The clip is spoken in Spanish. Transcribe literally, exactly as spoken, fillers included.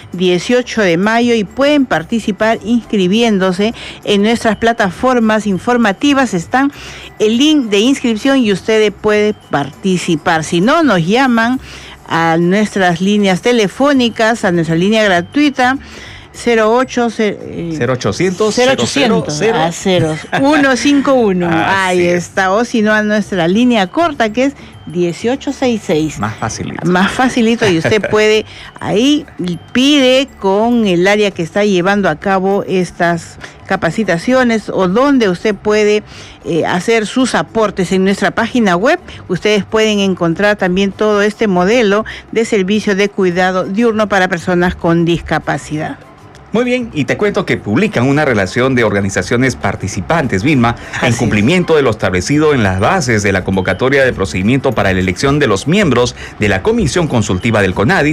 dieciocho de mayo y pueden participar inscribiéndose en nuestras plataformas informativas. Están el link de inscripción y ustedes pueden participar. Si no, nos llaman a nuestras líneas telefónicas, a nuestra línea gratuita cero ocho cero ochocientos cero ochocientos a cero uno cinco uno. Ahí está. O si no, a nuestra línea corta, que es dieciocho sesenta y seis. Más facilito. Más facilito, y usted puede ahí pide con el área que está llevando a cabo estas capacitaciones o donde usted puede eh, hacer sus aportes en nuestra página web. Ustedes pueden encontrar también todo este modelo de servicio de cuidado diurno para personas con discapacidad. Muy bien, y te cuento que publican una relación de organizaciones participantes, Vilma, en cumplimiento de lo establecido en las bases de la convocatoria de procedimiento para la elección de los miembros de la Comisión Consultiva del CONADI